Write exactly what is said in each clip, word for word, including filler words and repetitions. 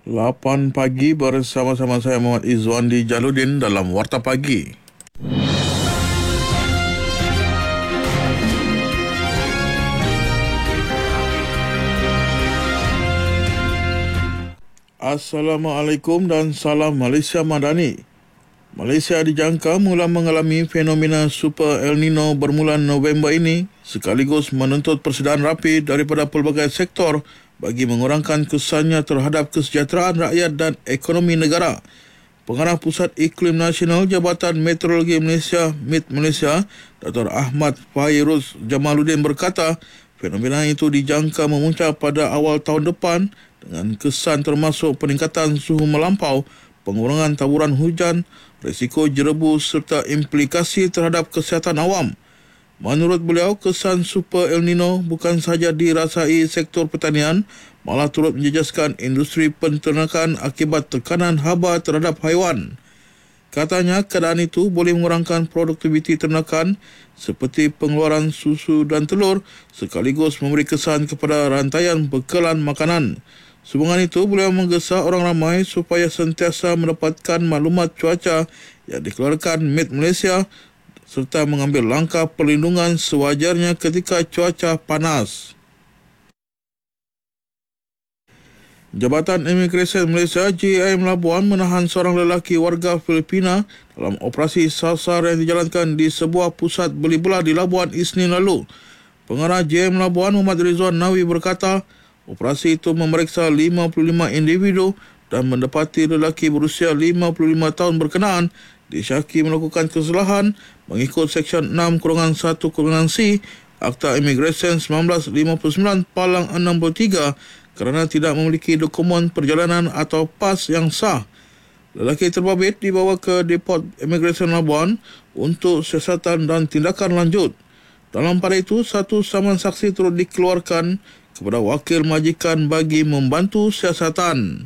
lapan pagi bersama-sama saya Muhammad Izwandi Jaludin dalam Warta Pagi. Assalamualaikum dan salam Malaysia Madani. Malaysia dijangka mula mengalami fenomena Super El Nino bermula November ini, sekaligus menuntut persediaan rapi daripada pelbagai sektor bagi mengurangkan kesannya terhadap kesejahteraan rakyat dan ekonomi negara. Pengarah Pusat Iklim Nasional Jabatan Meteorologi Malaysia M I T Malaysia, Doktor Ahmad Fairuz Jamaluddin berkata, fenomena itu dijangka memuncak pada awal tahun depan dengan kesan termasuk peningkatan suhu melampau, pengurangan taburan hujan, risiko jerebu serta implikasi terhadap kesihatan awam. Menurut beliau, kesan Super El Nino bukan sahaja dirasai sektor pertanian, malah turut menjejaskan industri penternakan akibat tekanan haba terhadap haiwan. Katanya, keadaan itu boleh mengurangkan produktiviti ternakan seperti pengeluaran susu dan telur sekaligus memberi kesan kepada rantaian bekalan makanan. Sehubungan itu, beliau menggesa orang ramai supaya sentiasa mendapatkan maklumat cuaca yang dikeluarkan M I T Malaysia serta mengambil langkah perlindungan sewajarnya ketika cuaca panas. Jabatan Imigresen Malaysia J I M Labuan menahan seorang lelaki warga Filipina dalam operasi sasar yang dijalankan di sebuah pusat beli belah di Labuan Isnin lalu. Pengarah J I M Labuan Muhammad Rizwan Nawi berkata, operasi itu memeriksa lima puluh lima individu dan mendapati lelaki berusia lima puluh lima tahun berkenaan disyaki melakukan kesalahan mengikut Seksyen enam satu C Akta Imigresen seribu sembilan ratus lima puluh sembilan Palang enam puluh tiga kerana tidak memiliki dokumen perjalanan atau pas yang sah. Lelaki terbabit dibawa ke Depot Imigresen Labuan untuk siasatan dan tindakan lanjut. Dalam pada itu, satu saman saksi turut dikeluarkan kepada wakil majikan bagi membantu siasatan.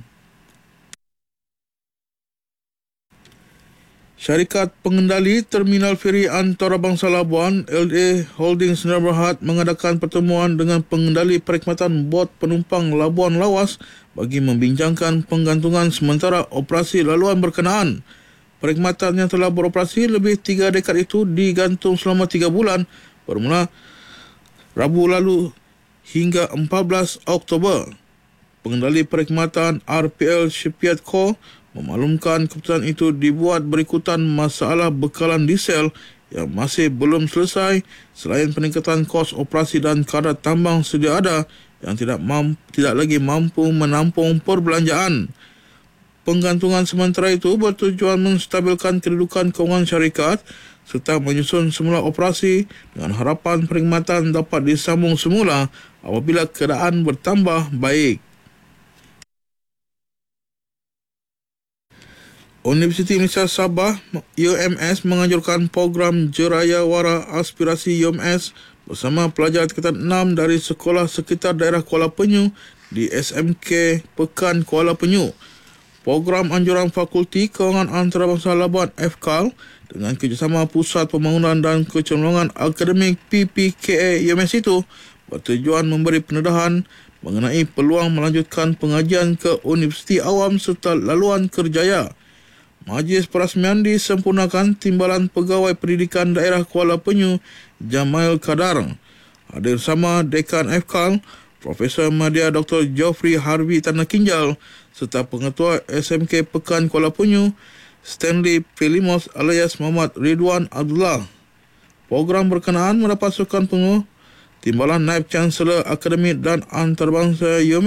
Syarikat Pengendali Terminal Feri Antarabangsa Labuan L A Holdings Sdn Bhd mengadakan pertemuan dengan pengendali perkhidmatan bot penumpang Labuan Lawas bagi membincangkan penggantungan sementara operasi laluan berkenaan. Perkhidmatan yang telah beroperasi lebih tiga dekad itu digantung selama tiga bulan bermula Rabu lalu hingga empat belas Oktober. Pengendali perkhidmatan R P L Shipyard Co memaklumkan keputusan itu dibuat berikutan masalah bekalan diesel yang masih belum selesai selain peningkatan kos operasi dan kadar tambang sedia ada yang tidak mampu, tidak lagi mampu menampung perbelanjaan. Penggantungan sementara itu bertujuan menstabilkan kedudukan kewangan syarikat serta menyusun semula operasi dengan harapan perkhidmatan dapat disambung semula apabila keadaan bertambah baik. Universiti Malaysia Sabah U M S menganjurkan program Jeraya Wara Aspirasi U M S bersama pelajar tingkatan enam dari sekolah sekitar daerah Kuala Penyu di S M K Pekan Kuala Penyu. Program anjuran Fakulti Kewangan Antarabangsa Labuan F K A L dengan kerjasama Pusat Pembangunan dan Kecenderungan Akademik P P K A U M S itu bertujuan memberi pendedahan mengenai peluang melanjutkan pengajian ke Universiti Awam serta laluan kerjaya. Majlis perasmian disempurnakan Timbalan Pegawai Pendidikan Daerah Kuala Penyu Jamail Kadar. Hadir sama Dekan F K A L Profesor Madya Doktor Geoffrey Harvey Tanah Kinjal serta Pengetua S M K Pekan Kuala Penyu Stanley Pelimos alias Muhammad Ridwan Abdullah. Program berkenaan mendapat sokongan penuh Timbalan Naib Chancellor Akademik dan Antarabangsa U M S